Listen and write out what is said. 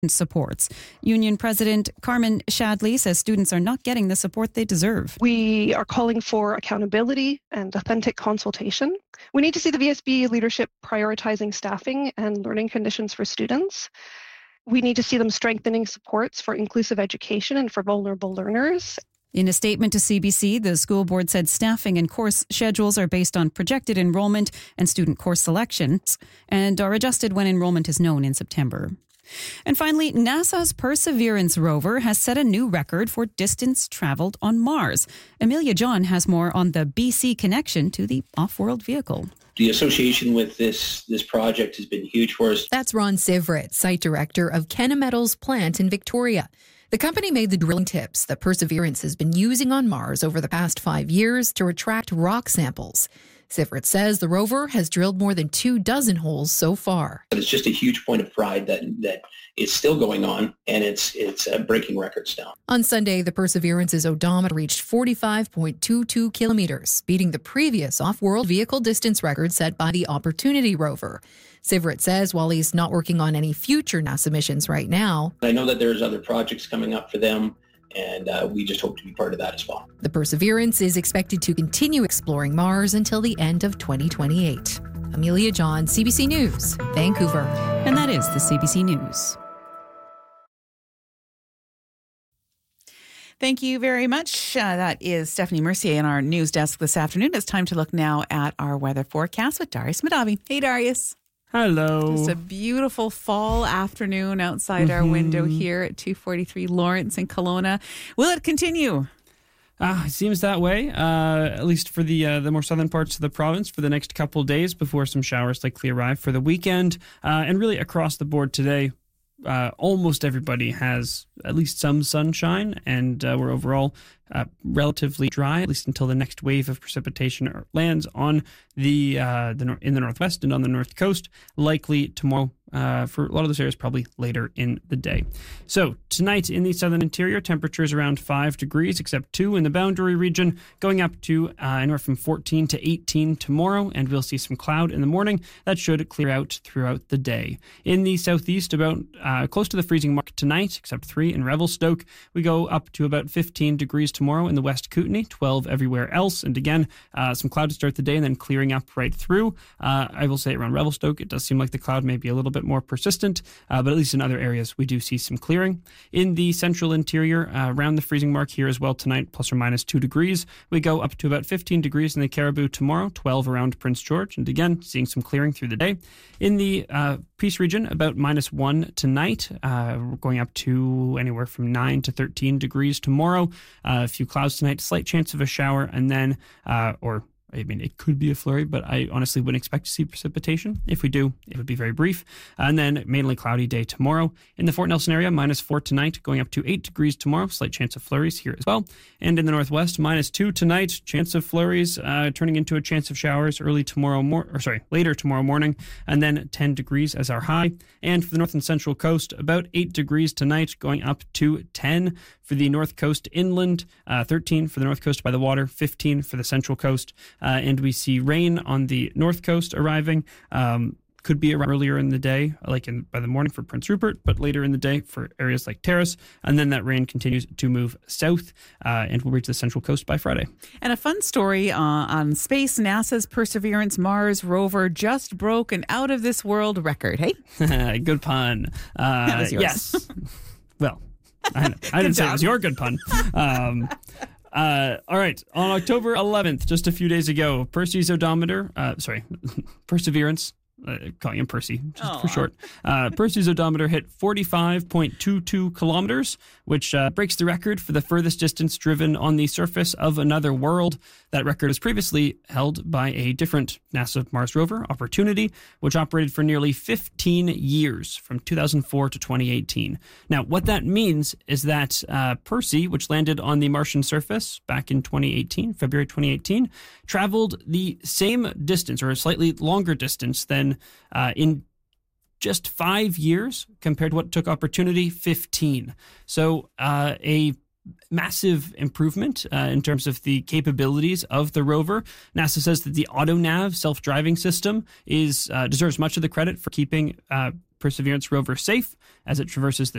supports. Union President Carmen Shadley says students are not getting the support they deserve. We are calling for accountability and authentic consultation. We need to see the VSB leadership prioritizing staffing and learning conditions for students. We need to see them strengthening supports for inclusive education and for vulnerable learners. In a statement to CBC, the school board said staffing and course schedules are based on projected enrollment and student course selections and are adjusted when enrollment is known in September. And finally, NASA's Perseverance rover has set a new record for distance traveled on Mars. Amelia John has more on the BC connection to the off-world vehicle. The association with this project has been huge for us. That's Ron Sivrit, site director of Kennametal's plant in Victoria. The company made the drilling tips that Perseverance has been using on Mars over the past 5 years to retract rock samples. Sivrit says the rover has drilled more than 24 holes so far. It's just a huge point of pride that it's still going on, and it's breaking records now. On Sunday, the Perseverance's odometer reached 45.22 kilometers, beating the previous off-world vehicle distance record set by the Opportunity rover. Sivrit says while he's not working on any future NASA missions right now, I know that there's other projects coming up for them, and we just hope to be part of that as well. The Perseverance is expected to continue exploring Mars until the end of 2028. Amelia John, CBC News, Vancouver. And that is the CBC News. Thank you very much. That is Stephanie Mercier in our news desk this afternoon. It's time to look now at our weather forecast with Darius Madavi. Hey, Darius. Hello. It's a beautiful fall afternoon outside our window here at 243 Lawrence in Kelowna. Will it continue? It seems that way, at least for the more southern parts of the province for the next couple of days before some showers likely arrive for the weekend. And really across the board today, almost everybody has at least some sunshine, and we're overall relatively dry, at least until the next wave of precipitation lands on in the northwest and on the north coast, likely tomorrow. For a lot of those areas, probably later in the day. So tonight in the southern interior, temperatures around 5 degrees, except 2 in the boundary region, going up to anywhere from 14 to 18 tomorrow, and we'll see some cloud in the morning. That should clear out throughout the day. In the southeast, about close to the freezing mark tonight, except 3 in Revelstoke. We go up to about 15 degrees tomorrow in the West Kootenay, 12 everywhere else. And again, some cloud to start the day and then clearing up right through. I will say around Revelstoke, it does seem like the cloud may be a little bit more persistent, but at least in other areas we do see some clearing. In the central interior, around the freezing mark here as well tonight, plus or minus 2 degrees. We go up to about 15 degrees in the Caribou tomorrow, 12 around Prince George, and again seeing some clearing through the day. In the Peace region, about -1 tonight. We're going up to anywhere from 9 to 13 degrees tomorrow. A few clouds tonight, slight chance of a shower, and then it could be a flurry, but I honestly wouldn't expect to see precipitation. If we do, it would be very brief. And then mainly cloudy day tomorrow. In the Fort Nelson area, -4 tonight, going up to 8 degrees tomorrow. Slight chance of flurries here as well. And in the northwest, -2 tonight. Chance of flurries turning into a chance of showers later tomorrow morning. And then 10 degrees as our high. And for the north and central coast, about 8 degrees tonight, going up to 10 for the north coast inland, 13 for the north coast by the water, 15 for the central coast. And we see rain on the north coast arriving. Could be earlier in the day, by the morning for Prince Rupert, but later in the day for areas like Terrace. And then that rain continues to move south and will reach the central coast by Friday. And a fun story on space. NASA's Perseverance Mars rover just broke an out-of-this-world record. Hey? Good pun. That was yours. Yes. Well, I didn't say it was your good pun. All right. On October 11th, just a few days ago, Perseverance, calling him Percy just for short. Percy's odometer hit 45.22 kilometers, which breaks the record for the furthest distance driven on the surface of another world. That record was previously held by a different NASA Mars rover, Opportunity, which operated for nearly 15 years, from 2004 to 2018. Now, what that means is that Percy, which landed on the Martian surface back in February 2018, traveled the same distance, or a slightly longer distance, than in just 5 years compared to what took Opportunity, 15. So a massive improvement in terms of the capabilities of the rover. NASA says that the AutoNav self-driving system deserves much of the credit for keeping Perseverance rover safe as it traverses the